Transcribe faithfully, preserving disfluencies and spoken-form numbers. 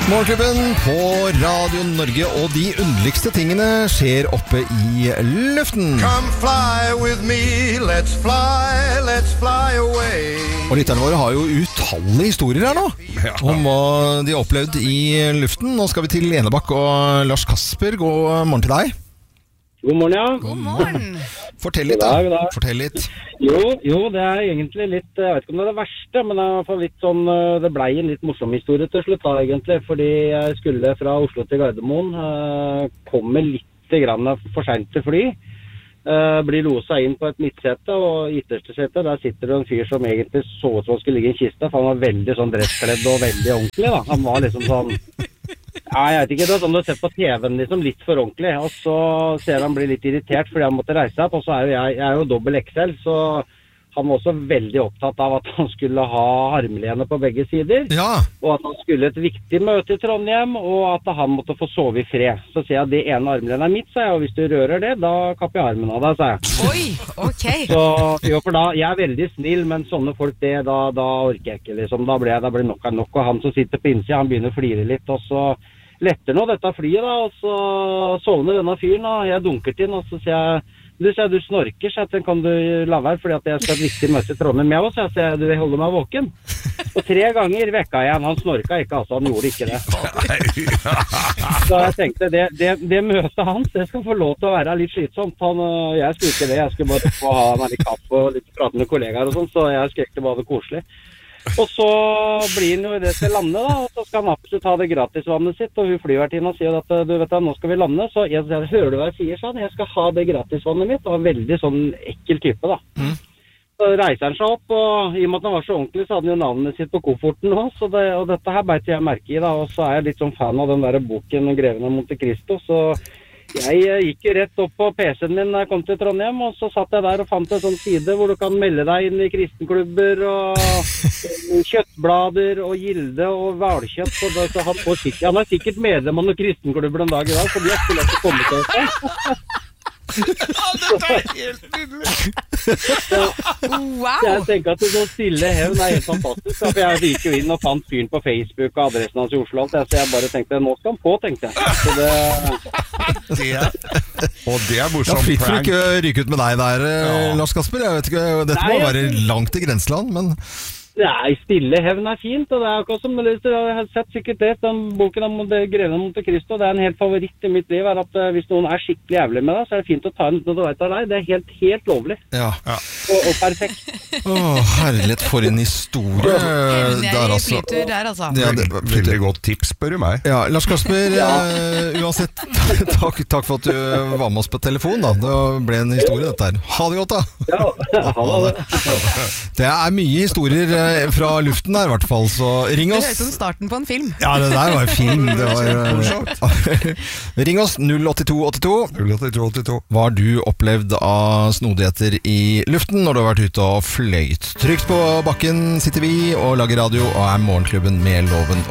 Morgenklubben på Radio Norge, og de underligste tingene skjer oppe i luften. Come fly with me, let's fly, let's fly away. Og lytterne våre har jo utallige historier her nå, ja, om hva de har opplevd i luften. Nå skal vi til Enebakk og Lars Kasper. God morgen til deg. God morgen, ja. God morgen. Fortell litt, da. God dag, god dag. Fortell litt. Jo, jo, det er egentlig litt, jeg vet ikke om det er det verste, men det er i hvert fall litt sånn, det ble en litt morsom historie til slutt da, egentlig, fordi jeg skulle fra Oslo til Gardermoen, komme litt grann for sent til fly, blir loset inn på et midtsete, og i ytterste sete, der sitter det en fyr som egentlig så ut som han skulle ligge i en kiste, for han var veldig sånn dresskledd og veldig ordentlig da. Han var liksom sånn, ja, jeg vet ikke, det var sånn du har sett på T V-en liksom litt for ordentlig, og så ser han bli litt irritert fordi han måtte reise opp, og så er jo jeg, jeg er jo dobbel X L, så han var også veldig opptatt av at han skulle ha armlene på begge sider, Ja. og at han skulle et viktig møte i Trondheim, og at han måtte få sove i fred. Så sier jeg, det ene armlenet er mitt, sa jeg, og hvis du rører det, da kapper jeg armen av deg, sa jeg. Oi, ok. Så, jo, for da, jeg er veldig snill, men sånne folk, det, da, da orker jeg ikke, liksom. Da blir jeg, da blir nok av nok, og han som sitter på innsida, han begynner å flire litt, og så letter nå dette flyet da, og så sovner denne fyren, og jeg dunker til den, og så sier jeg, du sier du snorker, så jeg kan du la være, fordi at jeg skal et viktig møte i Trondheim med oss, så jeg sier, du holder meg våken. Og tre ganger vekka jeg han, han snorka ikke, altså, han gjorde ikke det. Så jeg tenkte, det, det, det møtet hans, det skal få lov til å være litt slitsomt. Han, jeg skulle ikke det, jeg skulle bare få ha meg litt kaffe og litt prate med kollegaer og sånn, så jeg skulle ikke bare det koselig. Og så blir han jo det til lande da, og så skal han absolutt ha det gratisvannet sitt, og hun flyvertinnen sier at, du vet da, nå skal vi lande, så jeg sier, hører du hva jeg sier, sånn, jeg skal ha det gratisvannet mitt, og en veldig sånn ekkel type da. Mm. Så reiser han seg opp, og i og med at han var så ordentlig, så hadde han jo navnet sitt på kofferten også, så det, og dette her beit jeg merke i da, og så er jeg litt sånn fan av den der boken Greven av Monte Cristo, så jeg gikk jo rett opp på P C-en min da jeg kom til Trondheim, og så satt jeg der og fant en sånn side hvor du kan melde deg inn i kristenklubber og kjøttblader og gilde og hvalkjøtt, så, det, så han, får sikkert, han er sikkert medlem av noen kristenklubber den dag i dag, så de har ikke lett å komme til det. Ja, dette er helt nydelig. Wow. Jeg tenker at det så stille hevn er helt fantastisk, for jeg gikk jo inn og fant fyren på Facebook og adressen hans i Oslo, så jeg bare tenkte, nå skal han på, tenkte jeg. Så det... det er, og det er morsomt. Ja, fritt for ikke ryke ut med deg der, Ja. Lars Kasper. Jeg vet ikke, dette Nei, må jeg- være langt i grenseland, men... Nei, stille hevn er fint, og det er akkurat som jeg har sett sikkert det, den boken om Greven av Monte Cristo, det er en helt favoritt i mitt liv, er at uh, hvis noen er skikkelig jævlig med deg, så er det fint å ta en når du vet av deg, det er helt, helt lovlig, Ja. Ja. og, og perfekt. Åh, herlighet, for en historie. Hevner Det er jeg i altså... flytur der, altså. Ja, det, Veldig godt tips, spør du meg. Ja, Lars Kasper, eh, uansett, takk, takk for at du var med oss på telefon da. Det ble en historie dette her. Ha det godt da. Ja, ha det. Det er mye historier eh, fra luften der i hvert fall, så ring Det oss. høres ut som starten på en film. Ja, det der var film. Det var, ring oss null åtte to åtte to. null åtte to åtte to. Hva har du opplevd av snodigheter i luften når du har vært ute og fløyt? Trygt på bakken sitter vi og lager radio og er Morgenklubben med Loven